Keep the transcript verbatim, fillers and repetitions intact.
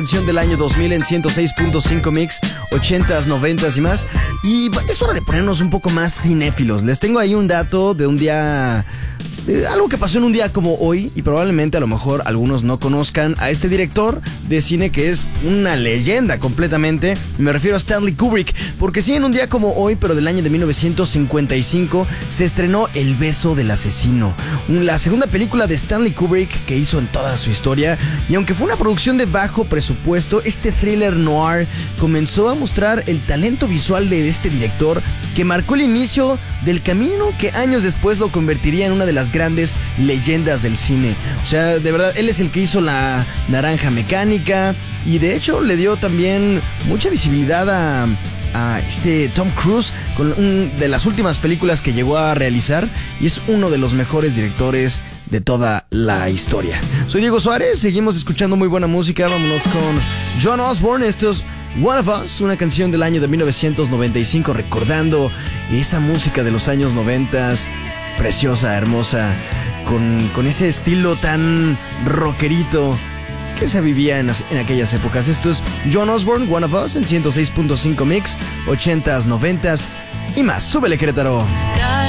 canción del año dos mil en ciento seis punto cinco Mix, ochentas, noventas y más. Y es hora de ponernos un poco más cinéfilos. Les tengo ahí un dato de un día... Eh, algo que pasó en un día como hoy, y probablemente a lo mejor algunos no conozcan a este director de cine que es una leyenda completamente. Me refiero a Stanley Kubrick, porque sí, en un día como hoy, pero del año de mil novecientos cincuenta y cinco, se estrenó El beso del asesino, la segunda película de Stanley Kubrick que hizo en toda su historia. Y aunque fue una producción de bajo presupuesto, este thriller noir comenzó a mostrar el talento visual de este director, que marcó el inicio del camino que años después lo convertiría en una de las grandes leyendas del cine. O sea, de verdad, él es el que hizo La Naranja Mecánica, y de hecho le dio también mucha visibilidad a, a este Tom Cruise con una de las últimas películas que llegó a realizar, y es uno de los mejores directores de toda la historia. Soy Diego Suárez, seguimos escuchando muy buena música. Vámonos con John Osborne. Esto es One of Us, una canción del año de mil novecientos noventa y cinco, recordando esa música de los años noventa, preciosa, hermosa, con, con ese estilo tan rockerito que se vivía en, en aquellas épocas. Esto es John Osborne, One of Us, en ciento seis punto cinco Mix, ochentas, noventas y más. Súbele, Querétaro.